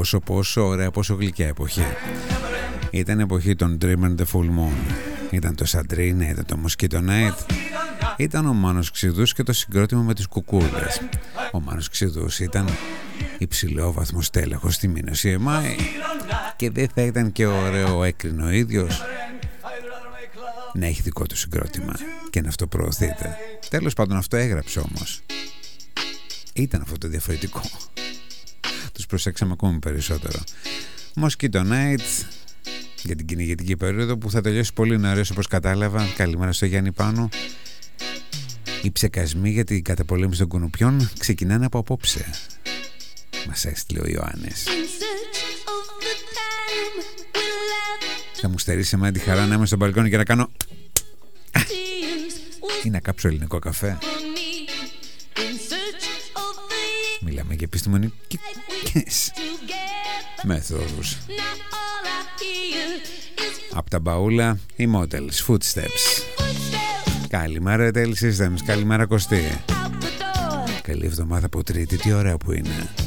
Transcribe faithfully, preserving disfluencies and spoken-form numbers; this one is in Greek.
πόσο πόσο ωραία, πόσο γλυκιά εποχή. Ήταν εποχή των Dream and the Full Moon. Ήταν το Σαντρίνα, ήταν το Mosquito Night. Ήταν ο Μάνος Ξηδούς και το συγκρότημα με τις κουκούλες. Ο Μάνος Ξηδούς ήταν υψηλόβαθμος τέλεχος στη Μήνο σι εμ άι και δεν θα ήταν και ωραίο, έκρινε ο ίδιος, να έχει δικό του συγκρότημα και να αυτό προωθείται. Τέλος πάντων, αυτό έγραψε όμως. Ήταν αυτό το διαφορετικό. Τους προσέξαμε ακόμη περισσότερο. Mosquito Night για την κυνηγητική περίοδο που θα τελειώσει πολύ νωρίς, όπως κατάλαβα. Καλημέρα στο Γιάννη Πάνου. Οι ψεκασμοί για την καταπολέμηση των κουνουπιών ξεκινάνε από απόψε. Μας έστειλε ο Ιωάννης. Θα μου στερήσει εμένα τη χαρά να είμαι στο μπαλκόνι και να κάνω ή να κάψω ελληνικό καφέ. Μιλάμε για επιστημονικές μέθοδους. Απ' τα μπαούλα οι Models, Footsteps. Καλημέρα Tele Systems, καλημέρα Κωστή. Καλή εβδομάδα από Τρίτη, τι ωραία που είναι.